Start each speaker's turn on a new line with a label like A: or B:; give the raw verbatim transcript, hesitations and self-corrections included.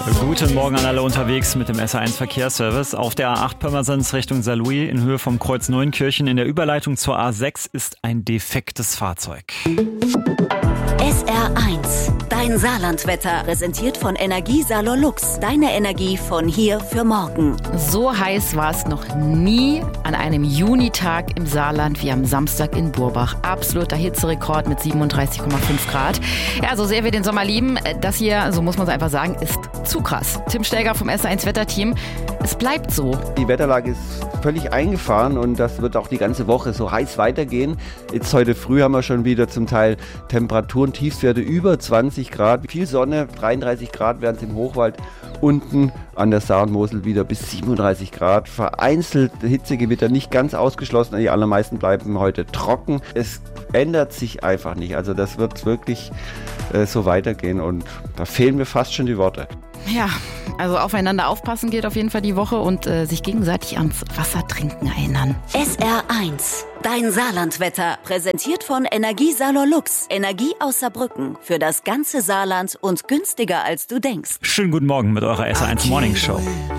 A: Guten Morgen an alle unterwegs mit dem S R eins Verkehrsservice. Auf der A acht Pirmasens Richtung Saarlouis in Höhe vom Kreuz Neunkirchen in der Überleitung zur A sechs ist ein defektes Fahrzeug.
B: S R eins, dein Saarlandwetter, präsentiert von Energie Salor Lux. Deine Energie von hier für morgen.
C: So heiß war es noch nie an einem Junitag im Saarland wie am Samstag in Burbach. Absoluter Hitzerekord mit siebenunddreißig Komma fünf Grad. Ja, so sehr wir den Sommer lieben, das hier, so muss man es einfach sagen, ist zu krass. Tim Stelger vom S R eins Wetterteam. Es bleibt so.
D: Die Wetterlage ist völlig eingefahren und das wird auch die ganze Woche so heiß weitergehen. Jetzt heute früh haben wir schon wieder zum Teil Temperaturen, Tiefstwerte über zwanzig Grad. Viel Sonne, dreiunddreißig Grad wären es im Hochwald. Unten an der Saar und Mosel wieder bis siebenunddreißig Grad. Vereinzelt Hitzegewitter nicht ganz ausgeschlossen. Die allermeisten bleiben heute trocken. Es ändert sich einfach nicht. Also das wird wirklich äh, so weitergehen und da fehlen mir fast schon die Worte.
C: Ja, also aufeinander aufpassen geht auf jeden Fall die Woche und äh, sich gegenseitig ans Wasser trinken erinnern.
B: S R eins, dein Saarlandwetter, präsentiert von Energie Salor Lux. Energie aus Saarbrücken für das ganze Saarland und günstiger als du denkst.
A: Schönen guten Morgen mit eurer S R eins Morning Show.